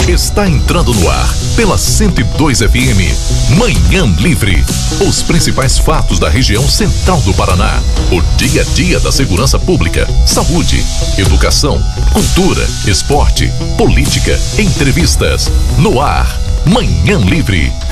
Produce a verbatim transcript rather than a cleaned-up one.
Está entrando no ar, pela cento e dois F M, Manhã Livre. Os principais fatos da região central do Paraná. O dia a dia da segurança pública, saúde, educação, cultura, esporte, política, entrevistas. No ar, Manhã Livre,